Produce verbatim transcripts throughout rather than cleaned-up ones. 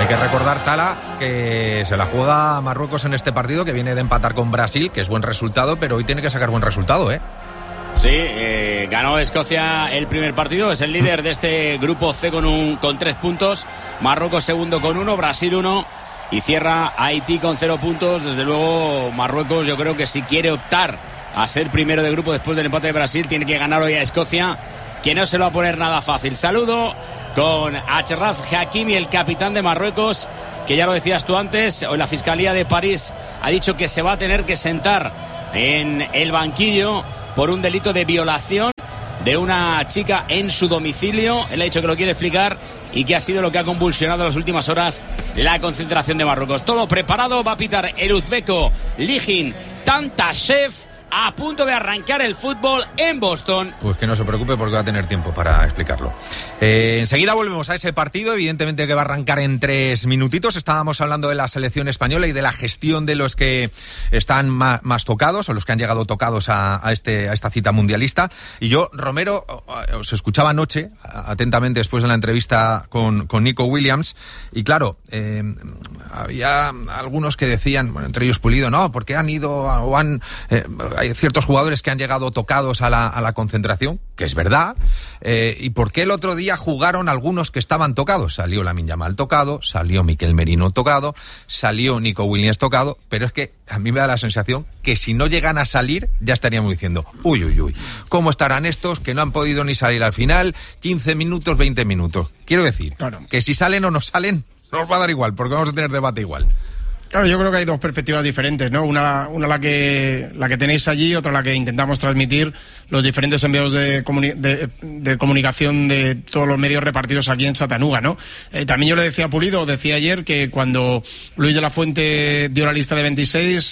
que recordar, Tala, que se la juega Marruecos en este partido, que viene de empatar con Brasil, que es buen resultado, pero hoy tiene que sacar buen resultado, ¿eh? Sí, eh, ganó Escocia el primer partido, es el líder de este grupo C con, un, con tres puntos, Marruecos segundo con uno, Brasil uno y cierra Haití con cero puntos. Desde luego Marruecos, yo creo que si quiere optar a ser primero de grupo después del empate de Brasil, tiene que ganar hoy a Escocia, que no se lo va a poner nada fácil. Saludo con Achraf Hakimi, el capitán de Marruecos, que ya lo decías tú antes, hoy la Fiscalía de París ha dicho que se va a tener que sentar en el banquillo por un delito de violación de una chica en su domicilio. Él ha dicho que lo quiere explicar y que ha sido lo que ha convulsionado en las últimas horas la concentración de Marruecos. Todo preparado, va a pitar el uzbeco Lijin Tantashev, a punto de arrancar el fútbol en Boston. Pues que no se preocupe porque va a tener tiempo para explicarlo. Eh, enseguida volvemos a ese partido, evidentemente que va a arrancar en tres minutitos. Estábamos hablando de la selección española y de la gestión de los que están más, más tocados o los que han llegado tocados a, a, este, a esta cita mundialista. Y yo, Romero, os escuchaba anoche atentamente después de la entrevista con, con Nico Williams y claro, eh, había algunos que decían, bueno, entre ellos Pulido, no, porque han ido o han... Eh, hay ciertos jugadores que han llegado tocados a la, a la concentración, que es verdad, eh, y por qué el otro día jugaron algunos que estaban tocados. Salió Lamine Yamal tocado, salió Mikel Merino tocado, salió Nico Williams tocado, pero es que a mí me da la sensación que si no llegan a salir, ya estaríamos diciendo, uy, uy, uy, ¿cómo estarán estos que no han podido ni salir al final? quince minutos, veinte minutos. Quiero decir, claro, que si salen o no salen, nos va a dar igual, porque vamos a tener debate igual. Claro, yo creo que hay dos perspectivas diferentes, ¿no? Una, una la que la que tenéis allí, otra la que intentamos transmitir los diferentes enviados de, comuni- de, de comunicación de todos los medios repartidos aquí en Satanuga, ¿no? Eh, también yo le decía a Pulido, decía ayer que cuando Luis de la Fuente dio la lista de veintiséis,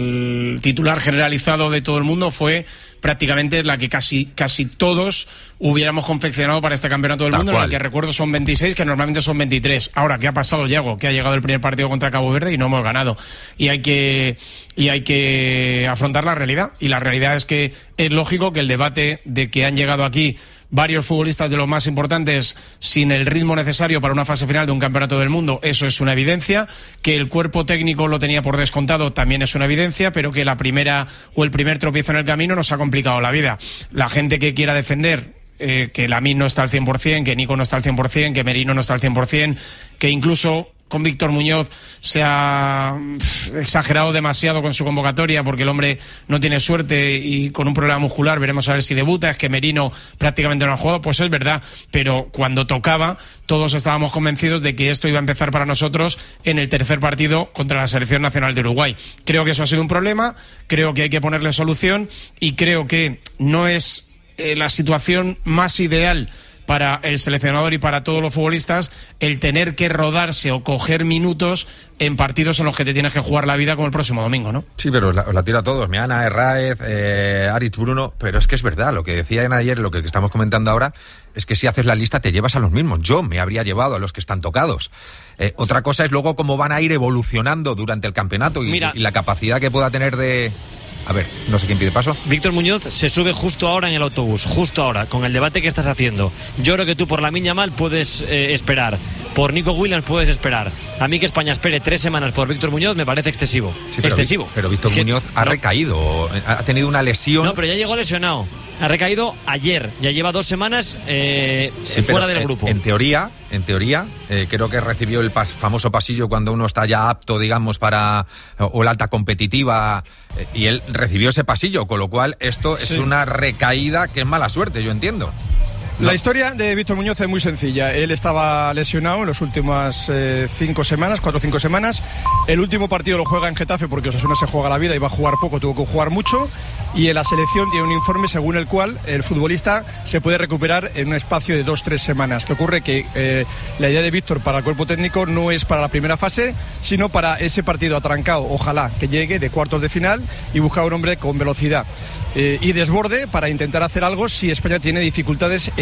el titular generalizado de todo el mundo fue prácticamente la que casi casi todos hubiéramos confeccionado para este campeonato del Tal mundo, cual. en el que recuerdo son veintiséis, que normalmente son veintitrés. Ahora, ¿qué ha pasado, Yago? Que ha llegado el primer partido contra Cabo Verde y no hemos ganado. Y hay que y hay que afrontar la realidad. Y la realidad es que es lógico que el debate de que han llegado aquí varios futbolistas de los más importantes sin el ritmo necesario para una fase final de un campeonato del mundo, eso es una evidencia. Que el cuerpo técnico lo tenía por descontado también es una evidencia, pero que la primera o el primer tropiezo en el camino nos ha complicado la vida. La gente que quiera defender eh, que Lamine no está al cien por ciento, que Nico no está al cien por ciento, que Merino no está al cien por ciento, que incluso con Víctor Muñoz se ha exagerado demasiado con su convocatoria porque el hombre no tiene suerte y con un problema muscular veremos a ver si debuta. Es que Merino prácticamente no ha jugado, pues es verdad, pero cuando tocaba todos estábamos convencidos de que esto iba a empezar para nosotros en el tercer partido contra la Selección Nacional de Uruguay. Creo que eso ha sido un problema, creo que hay que ponerle solución y creo que no es eh, la situación más ideal para el seleccionador y para todos los futbolistas el tener que rodarse o coger minutos en partidos en los que te tienes que jugar la vida como el próximo domingo, ¿no? Sí, pero os la, os la tiro a todos, Meana, Herráez, eh, Aritz, Bruno, pero es que es verdad, lo que decían ayer, lo que estamos comentando ahora, es que si haces la lista te llevas a los mismos. Yo me habría llevado a los que están tocados. Eh, otra cosa es luego cómo van a ir evolucionando durante el campeonato y, Mira, y la capacidad que pueda tener de... A ver, no sé quién pide paso. Víctor Muñoz se sube justo ahora en el autobús, justo ahora, con el debate que estás haciendo. Yo creo que tú por Lamine Yamal puedes eh, esperar, por Nico Williams puedes esperar. A mí que España espere tres semanas por Víctor Muñoz me parece excesivo. Sí, pero excesivo. Pero Víctor es que, Muñoz ha no, recaído, ha tenido una lesión. No, pero ya llegó lesionado. Ha recaído ayer, ya lleva dos semanas eh, sí, fuera pero, del grupo. En, en teoría, en teoría, eh, creo que recibió el pas, famoso pasillo cuando uno está ya apto, digamos, para o, o la alta competitiva, eh, y él recibió ese pasillo, con lo cual esto es sí. una recaída que es mala suerte, yo entiendo. La historia de Víctor Muñoz es muy sencilla. Él estaba lesionado en las últimas eh, cinco semanas, cuatro o cinco semanas. El último partido lo juega en Getafe porque Osasuna se juega la vida y va a jugar poco, tuvo que jugar mucho. Y en la selección tiene un informe según el cual el futbolista se puede recuperar en un espacio de dos o tres semanas. ¿Qué ocurre? Que eh, la idea de Víctor para el cuerpo técnico no es para la primera fase, sino para ese partido atrancado, ojalá que llegue de cuartos de final y buscar a un hombre con velocidad. Eh, y desborde para intentar hacer algo si España tiene dificultades en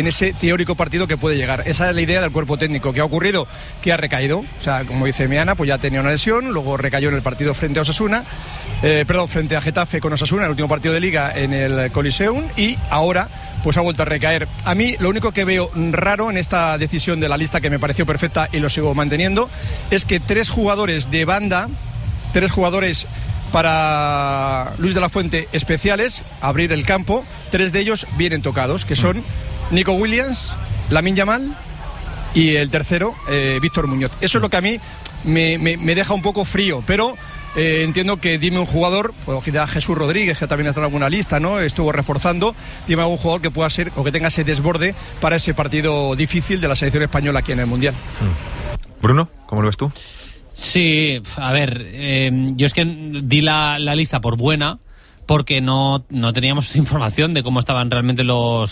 en ese teórico partido que puede llegar. Esa es la idea del cuerpo técnico. ¿Qué ha ocurrido? Que ha recaído. O sea, como dice Meana, pues ya tenía una lesión, luego recayó en el partido frente a Osasuna, eh, perdón, frente a Getafe con Osasuna, el último partido de Liga en el Coliseum, y ahora pues ha vuelto a recaer. A mí lo único que veo raro en esta decisión de la lista, que me pareció perfecta y lo sigo manteniendo, es que tres jugadores de banda, tres jugadores para Luis de la Fuente especiales, abrir el campo, tres de ellos vienen tocados, que son Nico Williams, Lamine Yamal y el tercero, eh, Víctor Muñoz. Eso es lo que a mí me, me, me deja un poco frío, pero eh, entiendo que dime un jugador, pues quizá Jesús Rodríguez, que también está en alguna lista, ¿no? Estuvo reforzando, dime algún jugador que pueda ser o que tenga ese desborde para ese partido difícil de la selección española aquí en el Mundial. Bruno, ¿cómo lo ves tú? Sí, a ver, eh, yo es que di la, la lista por buena porque no, no teníamos información de cómo estaban realmente los